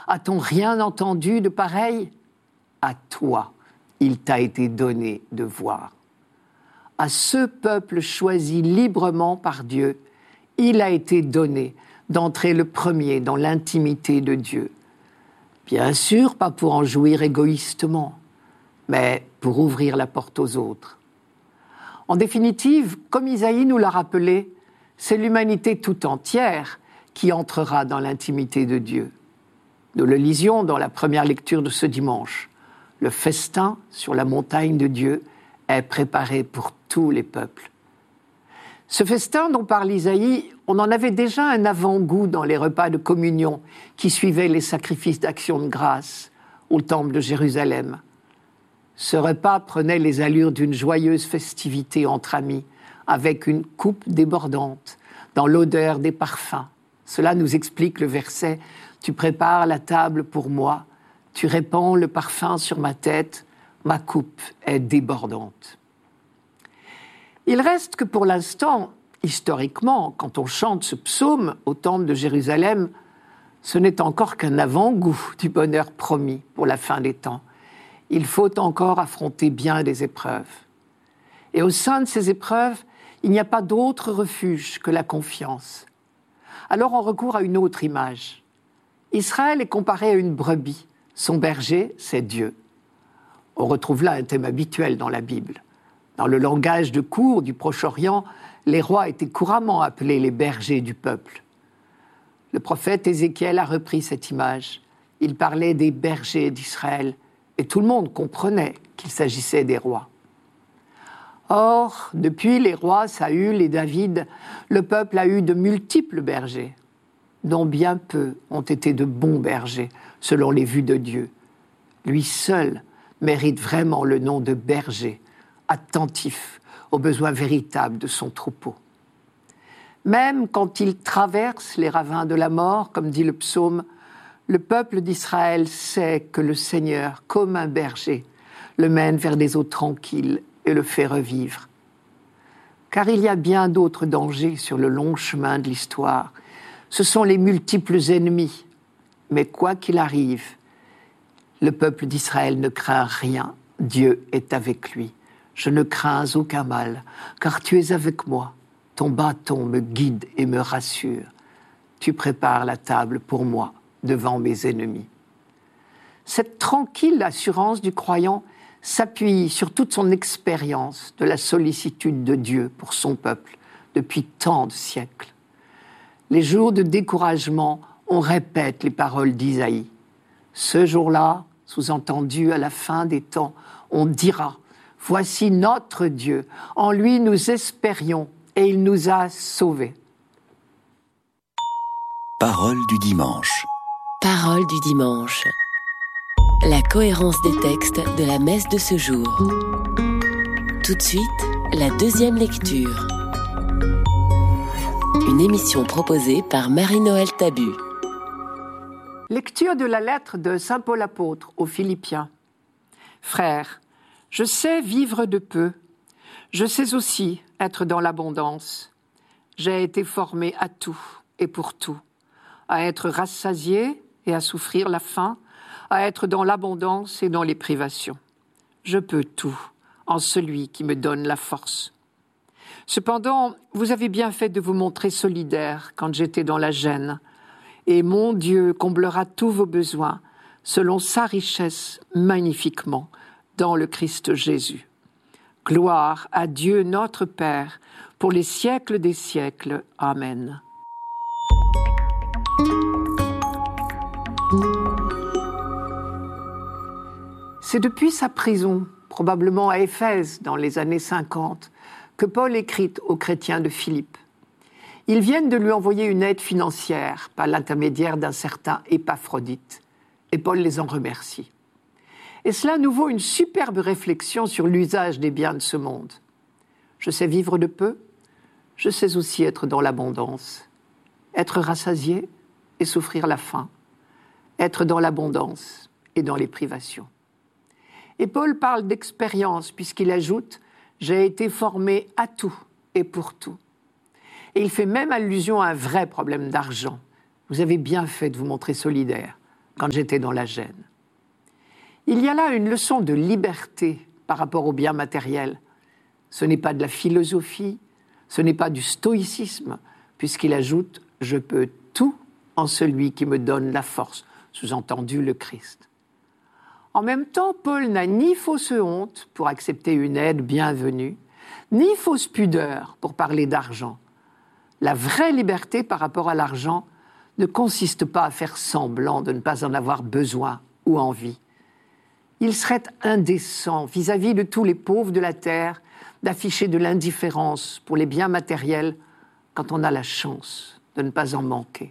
A-t-on rien entendu de pareil? À toi, il t'a été donné de voir. À ce peuple choisi librement par Dieu, il a été donné d'entrer le premier dans l'intimité de Dieu. Bien sûr, pas pour en jouir égoïstement, mais pour ouvrir la porte aux autres. En définitive, comme Isaïe nous l'a rappelé, c'est l'humanité tout entière qui entrera dans l'intimité de Dieu. Nous le lisions dans la première lecture de ce dimanche. Le festin sur la montagne de Dieu est préparé pour tous les peuples. Ce festin dont parle Isaïe, on en avait déjà un avant-goût dans les repas de communion qui suivaient les sacrifices d'action de grâce au temple de Jérusalem. Ce repas prenait les allures d'une joyeuse festivité entre amis, avec une coupe débordante, dans l'odeur des parfums. Cela nous explique le verset « Tu prépares la table pour moi, tu répands le parfum sur ma tête, ma coupe est débordante. » Il reste que pour l'instant, historiquement, quand on chante ce psaume au temple de Jérusalem, ce n'est encore qu'un avant-goût du bonheur promis pour la fin des temps. Il faut encore affronter bien des épreuves. Et au sein de ces épreuves, il n'y a pas d'autre refuge que la confiance. Alors on recourt à une autre image. Israël est comparé à une brebis. Son berger, c'est Dieu. On retrouve là un thème habituel dans la Bible. Dans le langage de cour du Proche-Orient, les rois étaient couramment appelés les bergers du peuple. Le prophète Ézéchiel a repris cette image. Il parlait des bergers d'Israël et tout le monde comprenait qu'il s'agissait des rois. Or, depuis les rois Saül et David, le peuple a eu de multiples bergers, dont bien peu ont été de bons bergers, selon les vues de Dieu. Lui seul mérite vraiment le nom de berger, attentif aux besoins véritables de son troupeau. Même quand il traverse les ravins de la mort, comme dit le psaume, le peuple d'Israël sait que le Seigneur, comme un berger, le mène vers des eaux tranquilles et le fait revivre. Car il y a bien d'autres dangers sur le long chemin de l'histoire. Ce sont les multiples ennemis. Mais quoi qu'il arrive, le peuple d'Israël ne craint rien. Dieu est avec lui. Je ne crains aucun mal, car tu es avec moi. Ton bâton me guide et me rassure. Tu prépares la table pour moi devant mes ennemis. Cette tranquille assurance du croyant s'appuie sur toute son expérience de la sollicitude de Dieu pour son peuple depuis tant de siècles. Les jours de découragement, on répète les paroles d'Isaïe. Ce jour-là, sous-entendu à la fin des temps, on dira « Voici notre Dieu, en lui nous espérions et il nous a sauvés. » Parole du dimanche. Parole du dimanche. La cohérence des textes de la messe de ce jour. Tout de suite, la deuxième lecture. Une émission proposée par Marie-Noël Tabu. Lecture de la lettre de saint Paul apôtre aux Philippiens. Frères, je sais vivre de peu. Je sais aussi être dans l'abondance. J'ai été formé à tout et pour tout, à être rassasié et à souffrir la faim, à être dans l'abondance et dans les privations. Je peux tout en celui qui me donne la force. Cependant, vous avez bien fait de vous montrer solidaire quand j'étais dans la gêne, et mon Dieu comblera tous vos besoins selon sa richesse magnifiquement dans le Christ Jésus. Gloire à Dieu notre Père pour les siècles des siècles. Amen. C'est depuis sa prison, probablement à Éphèse dans les années 50, que Paul écrit aux chrétiens de Philippe. Ils viennent de lui envoyer une aide financière par l'intermédiaire d'un certain Épaphrodite, et Paul les en remercie. Et cela nous vaut une superbe réflexion sur l'usage des biens de ce monde. Je sais vivre de peu, je sais aussi être dans l'abondance, être rassasié et souffrir la faim, être dans l'abondance et dans les privations. Et Paul parle d'expérience puisqu'il ajoute « J'ai été formé à tout et pour tout ». Et il fait même allusion à un vrai problème d'argent. Vous avez bien fait de vous montrer solidaire. quand j'étais dans la gêne. Il y a là une leçon de liberté par rapport aux biens matériels. Ce n'est pas de la philosophie, ce n'est pas du stoïcisme, puisqu'il ajoute « je peux tout en celui qui me donne la force », sous-entendu le Christ. En même temps, Paul n'a ni fausse honte pour accepter une aide bienvenue, ni fausse pudeur pour parler d'argent. La vraie liberté par rapport à l'argent ne consiste pas à faire semblant de ne pas en avoir besoin ou envie. Il serait indécent vis-à-vis de tous les pauvres de la terre d'afficher de l'indifférence pour les biens matériels quand on a la chance de ne pas en manquer.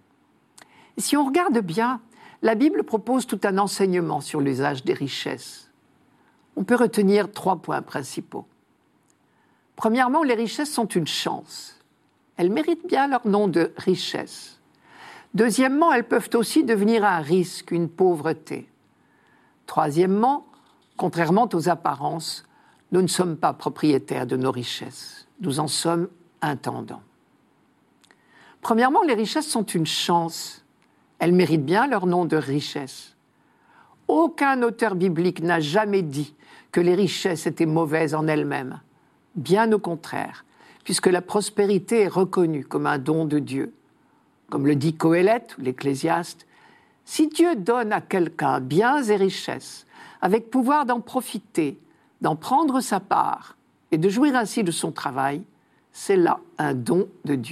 Et si on regarde bien, la Bible propose tout un enseignement sur l'usage des richesses. On peut retenir 3 points principaux. Premièrement, les richesses sont une chance. Elles méritent bien leur nom de richesse. Deuxièmement, elles peuvent aussi devenir un risque, une pauvreté. Troisièmement, contrairement aux apparences, nous ne sommes pas propriétaires de nos richesses. Nous en sommes intendants. Premièrement, les richesses sont une chance. Elles méritent bien leur nom de richesse. Aucun auteur biblique n'a jamais dit que les richesses étaient mauvaises en elles-mêmes. Bien au contraire, puisque la prospérité est reconnue comme un don de Dieu. Comme le dit Qoélète ou l'Ecclésiaste, « Si Dieu donne à quelqu'un biens et richesses, avec pouvoir d'en profiter, d'en prendre sa part et de jouir ainsi de son travail, c'est là un don de Dieu. »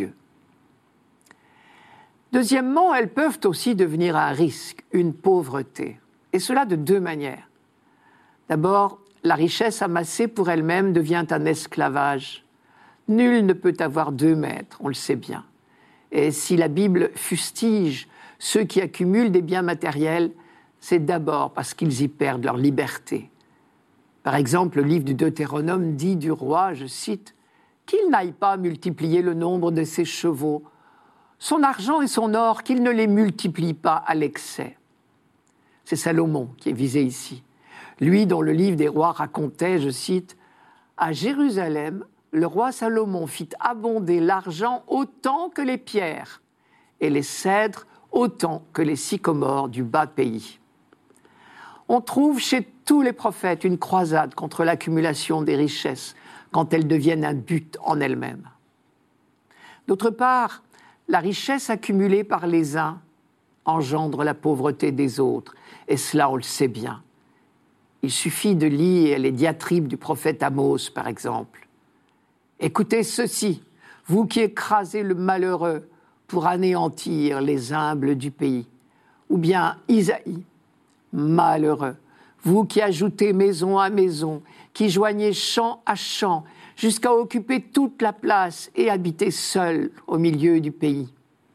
Deuxièmement, elles peuvent aussi devenir un risque, une pauvreté, et cela de 2 manières. D'abord, la richesse amassée pour elle-même devient un esclavage. Nul ne peut avoir 2 maîtres, on le sait bien. Et si la Bible fustige ceux qui accumulent des biens matériels, c'est d'abord parce qu'ils y perdent leur liberté. Par exemple, le livre du Deutéronome dit du roi, je cite, « qu'il n'aille pas multiplier le nombre de ses chevaux, son argent et son or, qu'il ne les multiplie pas à l'excès. » C'est Salomon qui est visé ici. Lui dont le livre des rois racontait, je cite, « À Jérusalem, le roi Salomon fit abonder l'argent autant que les pierres, et les cèdres autant que les sycomores du bas pays. » On trouve chez tous les prophètes une croisade contre l'accumulation des richesses quand elles deviennent un but en elles-mêmes. D'autre part, la richesse accumulée par les uns engendre la pauvreté des autres, et cela on le sait bien. Il suffit de lire les diatribes du prophète Amos, par exemple. « Écoutez ceci, vous qui écrasez le malheureux pour anéantir les humbles du pays. » Ou bien Isaïe, « Malheureux, vous qui ajoutez maison à maison, qui joignez champ à champ, jusqu'à occuper toute la place et habiter seul au milieu du pays. »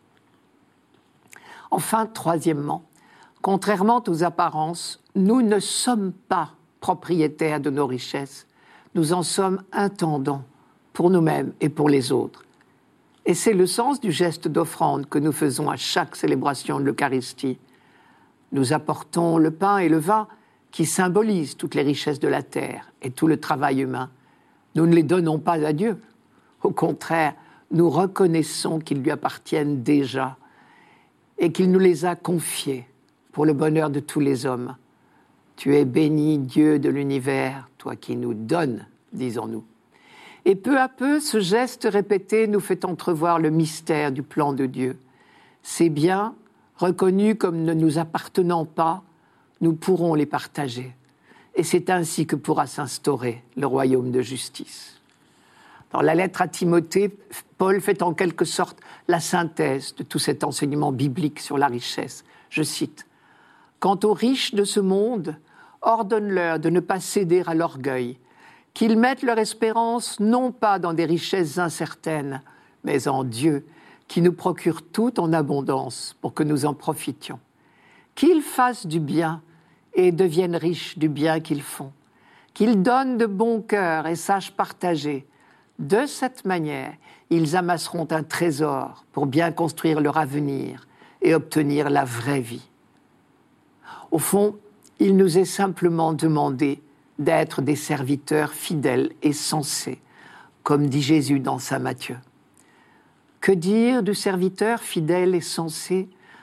Enfin, troisièmement, contrairement aux apparences, nous ne sommes pas propriétaires de nos richesses, nous en sommes intendants pour nous-mêmes et pour les autres. Et c'est le sens du geste d'offrande que nous faisons à chaque célébration de l'Eucharistie. Nous apportons le pain et le vin qui symbolisent toutes les richesses de la terre et tout le travail humain. Nous ne les donnons pas à Dieu. Au contraire, nous reconnaissons qu'ils lui appartiennent déjà et qu'il nous les a confiés pour le bonheur de tous les hommes. Tu es béni, Dieu de l'univers, toi qui nous donnes, disons-nous. Et peu à peu, ce geste répété nous fait entrevoir le mystère du plan de Dieu. Ces biens, reconnus comme ne nous appartenant pas, nous pourrons les partager. Et c'est ainsi que pourra s'instaurer le royaume de justice. Dans la lettre à Timothée, Paul fait en quelque sorte la synthèse de tout cet enseignement biblique sur la richesse. Je cite, « Quant aux riches de ce monde, ordonne-leur de ne pas céder à l'orgueil, qu'ils mettent leur espérance non pas dans des richesses incertaines, mais en Dieu, qui nous procure tout en abondance pour que nous en profitions. Qu'ils fassent du bien et deviennent riches du bien qu'ils font. Qu'ils donnent de bon cœur et sachent partager. De cette manière, ils amasseront un trésor pour bien construire leur avenir et obtenir la vraie vie. » Au fond, il nous est simplement demandé d'être des serviteurs fidèles et sensés, comme dit Jésus dans saint Matthieu. Que dire du serviteur fidèle et sensé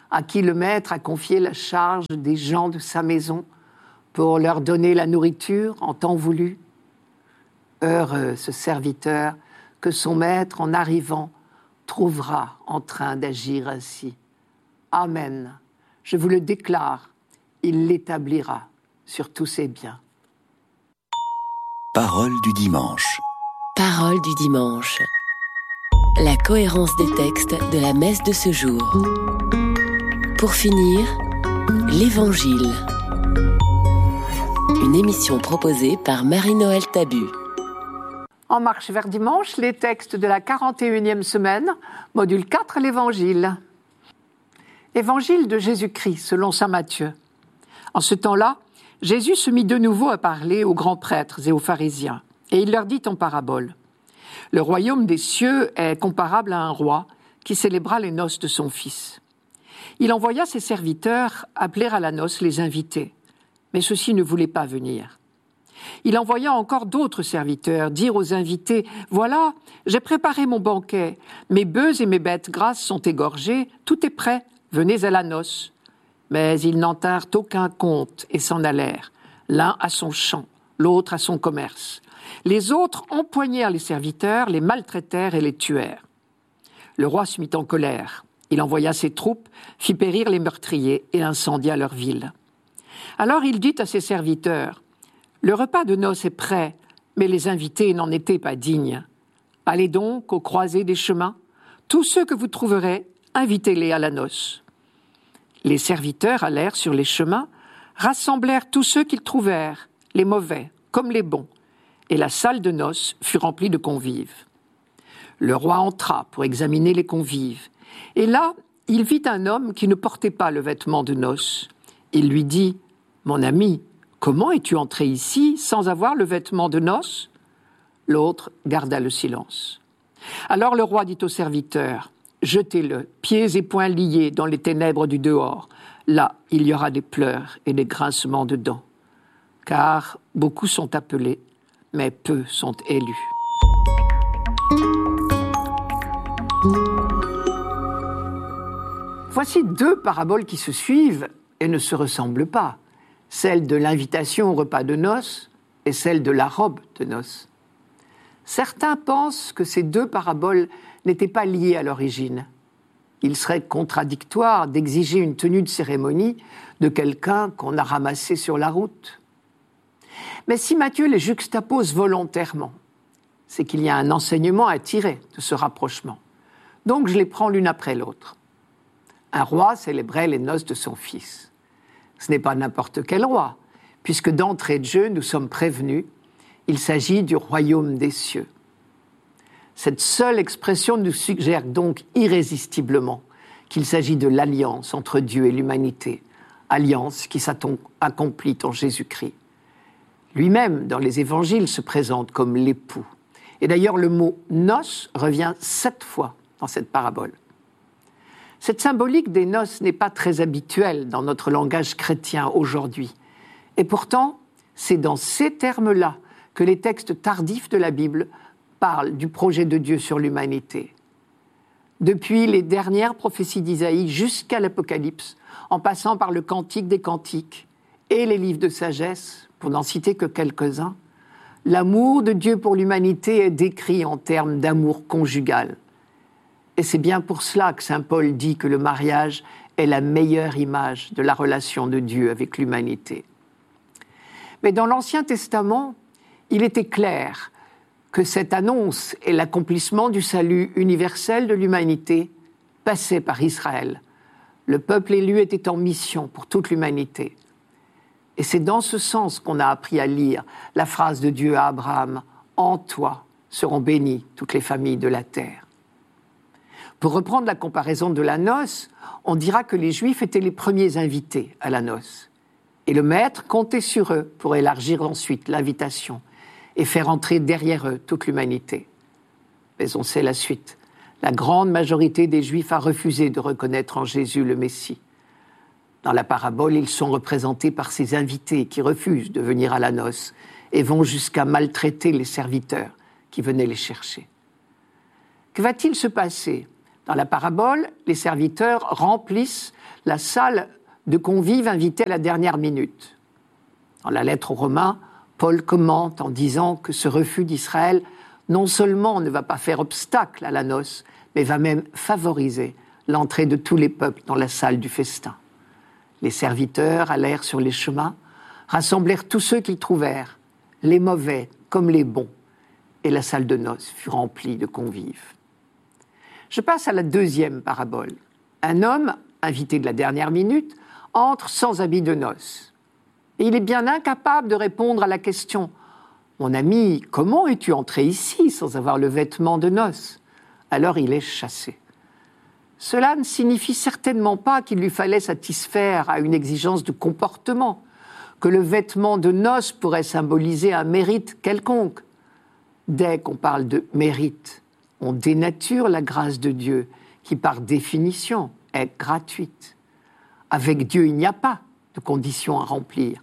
à qui le maître a confié la charge des gens de sa maison pour leur donner la nourriture en temps voulu. Heureux ce serviteur que son maître, en arrivant, trouvera en train d'agir ainsi. Amen. Je vous le déclare, il l'établira sur tous ses biens. Parole du dimanche. Parole du dimanche. La cohérence des textes de la messe de ce jour. Pour finir, l'Évangile. Une émission proposée par Marie-Noël Tabu. En marche vers dimanche, les textes de la 41e semaine, module 4, l'Évangile. Évangile de Jésus-Christ, selon saint Matthieu. En ce temps-là, Jésus se mit de nouveau à parler aux grands prêtres et aux pharisiens, et il leur dit en parabole. Le royaume des cieux est comparable à un roi qui célébra les noces de son fils. Il envoya ses serviteurs appeler à la noce les invités, mais ceux-ci ne voulaient pas venir. Il envoya encore d'autres serviteurs dire aux invités « Voilà, j'ai préparé mon banquet, mes bœufs et mes bêtes grasses sont égorgés, tout est prêt, venez à la noce. » Mais ils n'en tinrent aucun compte et s'en allèrent, l'un à son champ, l'autre à son commerce. Les autres empoignèrent les serviteurs, les maltraitèrent et les tuèrent. Le roi se mit en colère. Il envoya ses troupes, fit périr les meurtriers et incendia leur ville. Alors il dit à ses serviteurs « Le repas de noces est prêt, mais les invités n'en étaient pas dignes. Allez donc aux croisées des chemins. Tous ceux que vous trouverez, invitez-les à la noce. » Les serviteurs allèrent sur les chemins, rassemblèrent tous ceux qu'ils trouvèrent, les mauvais comme les bons, et la salle de noces fut remplie de convives. Le roi entra pour examiner les convives, et là, il vit un homme qui ne portait pas le vêtement de noces. Il lui dit « Mon ami, comment es-tu entré ici sans avoir le vêtement de noces ?» L'autre garda le silence. Alors le roi dit aux serviteurs « Jetez-le, pieds et poings liés dans les ténèbres du dehors. Là, il y aura des pleurs et des grincements de dents. Car beaucoup sont appelés, mais peu sont élus. » Voici deux paraboles qui se suivent et ne se ressemblent pas. Celle de l'invitation au repas de noces et celle de la robe de noces. Certains pensent que ces deux paraboles n'étaient pas liées à l'origine. Il serait contradictoire d'exiger une tenue de cérémonie de quelqu'un qu'on a ramassé sur la route. Mais si Matthieu les juxtapose volontairement, c'est qu'il y a un enseignement à tirer de ce rapprochement. Donc je les prends l'une après l'autre. Un roi célébrait les noces de son fils. Ce n'est pas n'importe quel roi, puisque d'entrée de jeu, nous sommes prévenus, il s'agit du royaume des cieux. Cette seule expression nous suggère donc irrésistiblement qu'il s'agit de l'alliance entre Dieu et l'humanité, alliance qui s'accomplit en Jésus-Christ. Lui-même, dans les évangiles, se présente comme l'époux. Et d'ailleurs, le mot « noces » revient 7 fois dans cette parabole. Cette symbolique des noces n'est pas très habituelle dans notre langage chrétien aujourd'hui. Et pourtant, c'est dans ces termes-là que les textes tardifs de la Bible parlent du projet de Dieu sur l'humanité. Depuis les dernières prophéties d'Isaïe jusqu'à l'Apocalypse, en passant par le Cantique des Cantiques et les livres de sagesse, pour n'en citer que quelques-uns, l'amour de Dieu pour l'humanité est décrit en termes d'amour conjugal. Et c'est bien pour cela que saint Paul dit que le mariage est la meilleure image de la relation de Dieu avec l'humanité. Mais dans l'Ancien Testament, il était clair que cette annonce et l'accomplissement du salut universel de l'humanité passaient par Israël. Le peuple élu était en mission pour toute l'humanité. Et c'est dans ce sens qu'on a appris à lire la phrase de Dieu à Abraham « En toi seront bénies toutes les familles de la terre ». Pour reprendre la comparaison de la noce, on dira que les Juifs étaient les premiers invités à la noce. Et le maître comptait sur eux pour élargir ensuite l'invitation et faire entrer derrière eux toute l'humanité. Mais on sait la suite. La grande majorité des Juifs a refusé de reconnaître en Jésus le Messie. Dans la parabole, ils sont représentés par ces invités qui refusent de venir à la noce et vont jusqu'à maltraiter les serviteurs qui venaient les chercher. Que va-t-il se passer ? Dans la parabole, les serviteurs remplissent la salle de convives invitée à la dernière minute. Dans la lettre aux Romains, Paul commente en disant que ce refus d'Israël non seulement ne va pas faire obstacle à la noce, mais va même favoriser l'entrée de tous les peuples dans la salle du festin. Les serviteurs allèrent sur les chemins, rassemblèrent tous ceux qu'ils trouvèrent, les mauvais comme les bons, et la salle de noces fut remplie de convives. Je passe à la deuxième parabole. Un homme, invité de la dernière minute, entre sans habit de noces. Et il est bien incapable de répondre à la question « Mon ami, comment es-tu entré ici sans avoir le vêtement de noces ?» Alors il est chassé. Cela ne signifie certainement pas qu'il lui fallait satisfaire à une exigence de comportement, que le vêtement de noces pourrait symboliser un mérite quelconque. Dès qu'on parle de mérite, on dénature la grâce de Dieu, qui par définition est gratuite. Avec Dieu, il n'y a pas de conditions à remplir.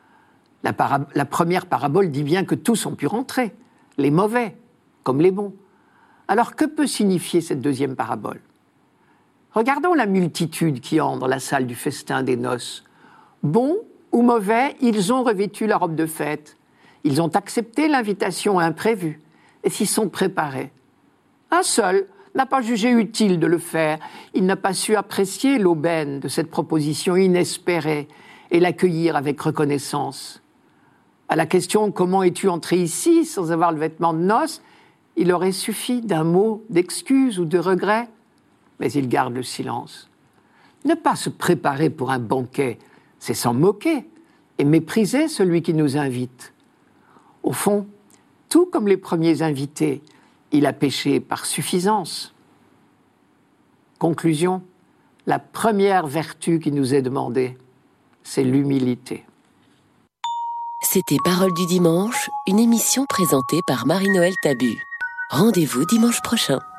La première parabole dit bien que tous ont pu rentrer, les mauvais comme les bons. Alors que peut signifier cette deuxième parabole ? Regardons la multitude qui entre dans la salle du festin des noces. Bons ou mauvais, ils ont revêtu la robe de fête. Ils ont accepté l'invitation imprévue et s'y sont préparés. Un seul n'a pas jugé utile de le faire. Il n'a pas su apprécier l'aubaine de cette proposition inespérée et l'accueillir avec reconnaissance. À la question « Comment es-tu entré ici sans avoir le vêtement de noces ?» il aurait suffi d'un mot d'excuse ou de regret, mais il garde le silence. Ne pas se préparer pour un banquet, c'est s'en moquer et mépriser celui qui nous invite. Au fond, tout comme les premiers invités, il a péché par suffisance. Conclusion, la première vertu qui nous est demandée, c'est l'humilité. C'était Paroles du dimanche, une émission présentée par Marie-Noël Tabu. Rendez-vous dimanche prochain.